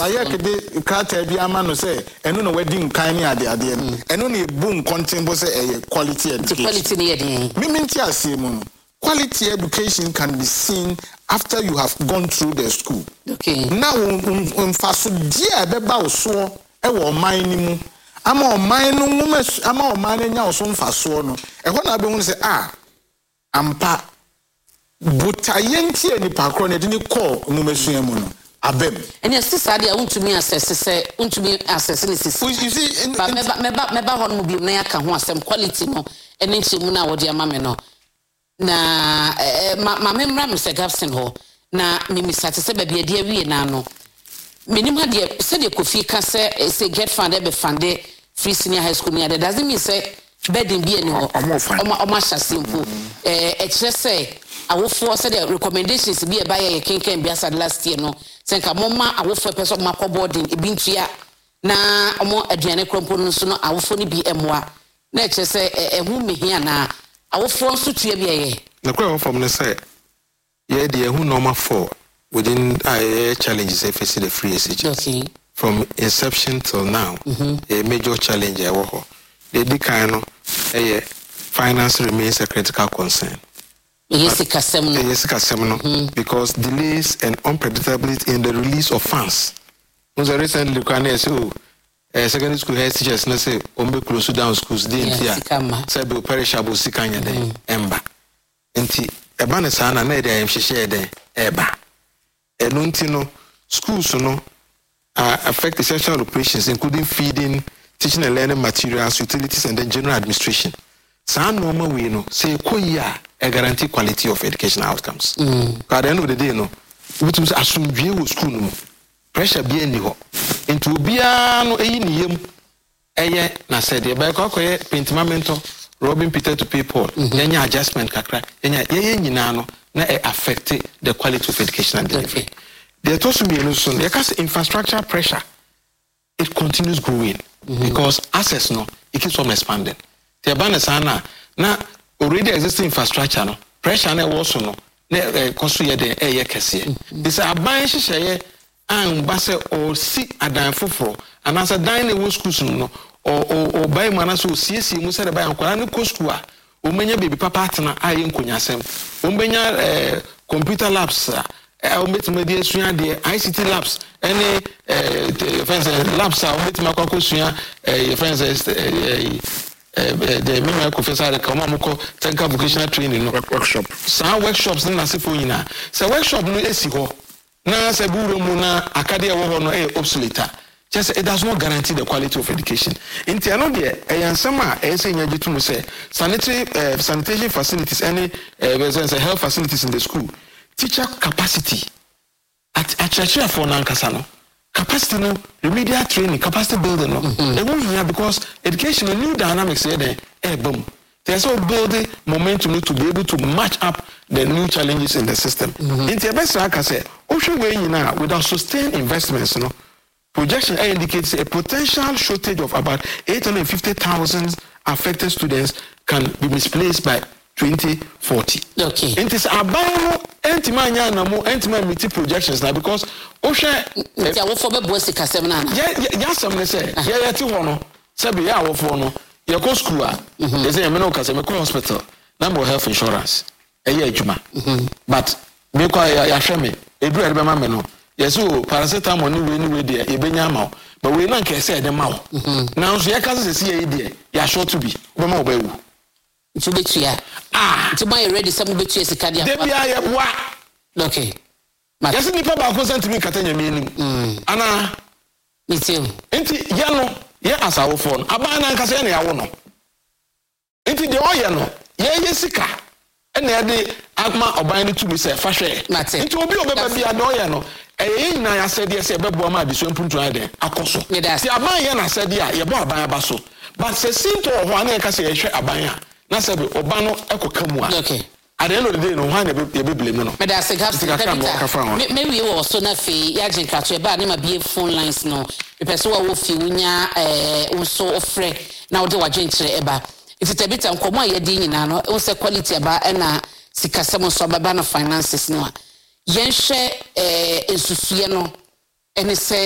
Why kede krata bi ama no say eno no wedding kan ni ade no. Eno na ebu nkontembo say quality education. Quality ni ade. Me minti ase mu no. Quality education can be seen after you have gone through the school. Okay. Now faso dia beba oso e wo man ni mu. Ama o man no mu ama o man nya oso mfaso no. E ho na be hu say ampa butayenti ani pakro na de ni call no mesua mu no. Abem. And yes, this idea untumi assess ni sisi. You see, meba hon mu bi na ya ka ho asem quality no ene nchemu na wodi ama me no. Na ma memra Mr. Gabson ho na mimisate se baabi ade awie na no. Menim ha de se de Kofi ka se get fund e be fund free senior high school ni ade doesn't mean say bedding bi ani ho. Omo hyase mpo. E kire se awofo se the recommendations bi e ba ye kenken bi asad last year no. Senka moma awofo person makọ boarding e bi ntua na omo aduane krompo no so no awofo ni bi emwa na kire se ehu mehia na awofo nso tua bi eye na kwa from ne say ye de ehu normal for within challenges face the free SHS. Okay. From inception till now a major challenge e wo ho the kind no finance remains a critical concern. Yes, because delays and unpredictability in the release of funds. Most recently, secondary school head teachers say, "Ombe close down schools." Say, "Be perishable sikanya de emba." Enti eba ne sana na ede amhihye de eba. Eno nti no schools no affect essential operations including feeding, teaching and learning materials, utilities, and then general administration. Sa normal we no say koya a guarantee quality of educational outcomes. At the end of the day, no, we to assume we school no pressure be any ho. Into bia no ni yem na said the by kokoye pentimamento Robin Peter to people. Yenya adjustment kakra. Yenya nyina no na affect the quality of educational delivery. There also be no so because infrastructure pressure it continues growing because access no it keeps on expanding. The abana na already existing infrastructure no pressure na wo so no na koso ye den ye kese this aban hihye an ba se o si adan foforo anasa dan na wo schools no o bai mana so siesie mu se de bai ankora ne ko school a o menya baby papa atena aye nkonyasem o menya computer labs o metima de sua de ICT labs any labs o metima kwa sua the minimum professor the come amko technical vocational training workshop some workshops na sefo nyina so workshop no esi ho na se buru mu na academia wo ho no obsolete just it does not guarantee the quality of education inti ano de yansama say nya gitu mu say sanitation facilities any health facilities in the school teacher capacity at church for nankasa no capacity no remedial training capacity building no they won't here because education a new dynamics here boom there's so building momentum to be able to match up the new challenges in the system in the best I can say ocean way now without sustained investments no projection indicates a potential shortage of about 850,000 affected students can be misplaced by 2040. Okay. It is about antimanya na mo antima meet projections now because ohwe ya wo for be bosi kasem na ya some say ya ti ho no say be ya wo for no ya go school a they say me no kasem go hospital na mo health insurance ya adwuma but me kwa ya hwe me edu ere be ma me no yes o paracetamol ni we dey e benya ma but we na nke say dey ma now so ya ka say ya dey ya short to be be ma obawu to be here. To buy ready some be here sikadia. Dey bia wa. Okay. Yes ni pa ba ko sent me katanya me nim. Ana meeting. Enti ya no ye asawo phone. Aba na nka say na ya wo no. Enti de o ye no ye sika. E na de agma oban ni tumi say fa hwe. Enti obi obeba bia de o ye no. E na ya say de say bebo ma de so mpuntu ade akoso. Ti aban ye na say de a ye bo aban aba so. But say sinto ho ana ye ka say ye hwe aban a na sabe obano ekokamu a okay at the end of the day no one e be blame no me da se gap me we wo so na fe ya jinka to e ba na ma bie phone lines no e pese wo fi unya unso ofre na wo de wadwenkire e ba ititabita nkomo a ye di nyina no wo se quality ba e na sikasem so baba na finances no a yenhwe ensusuye no ene se